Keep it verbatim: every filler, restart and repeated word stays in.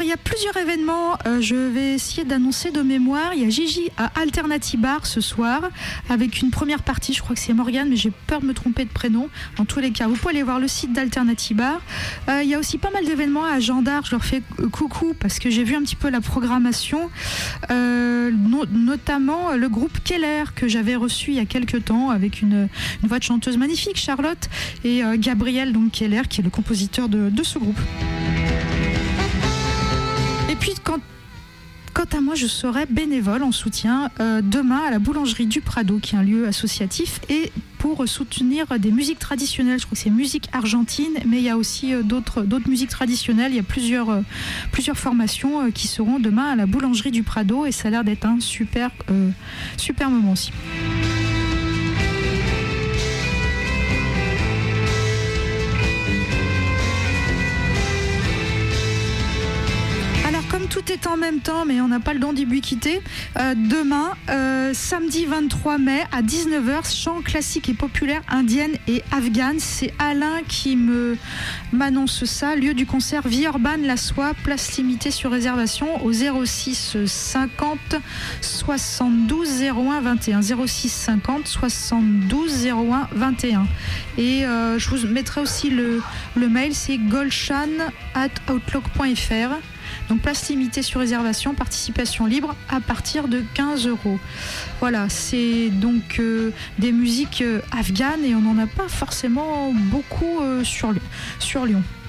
y a plusieurs événements. Euh, je vais essayer d'annoncer de mémoire. Il y a Gigi à Alternative Bar ce soir avec une première partie. Je crois que c'est Morgane, mais j'ai peur de me tromper de prénom. En tous les cas, vous pouvez aller voir le site d'Alternative Bar. Euh, il y a aussi pas mal d'événements à Jean d'Arc. Je leur fais coucou parce que j'ai vu un petit peu la programmation. Euh, no- notamment le groupe Keller que j'avais reçu il y a quelques temps avec une, une voix de chanteuse magnifique, Charlotte, et euh, Gabriel donc Keller qui est le compositeur de, de ce groupe. Et puis quand Quant à moi, je serai bénévole en soutien euh, demain à la boulangerie du Prado, qui est un lieu associatif, et pour soutenir des musiques traditionnelles. Je crois que c'est musique argentine, mais il y a aussi euh, d'autres, d'autres musiques traditionnelles. Il y a plusieurs, euh, plusieurs formations euh, qui seront demain à la boulangerie du Prado, et ça a l'air d'être un super, euh, super moment aussi. Comme tout est en même temps, mais on n'a pas le don d'ubiquité, euh, demain, euh, samedi vingt-trois mai à dix-neuf heures, chant classique et populaire indienne et afghane. C'est Alain qui me, m'annonce ça. Lieu du concert Vie Urbaine La Soie, place limitée sur réservation au zéro six cinquante soixante-douze zéro un vingt et un. zéro six cinquante soixante-douze zéro un vingt et un. Et euh, je vous mettrai aussi le, le mail, c'est golshan arobase outlook point f r. Donc place limitée sur réservation, participation libre à partir de quinze euros. Voilà, c'est donc euh, des musiques euh, afghanes et on n'en a pas forcément beaucoup euh, sur, sur Lyon.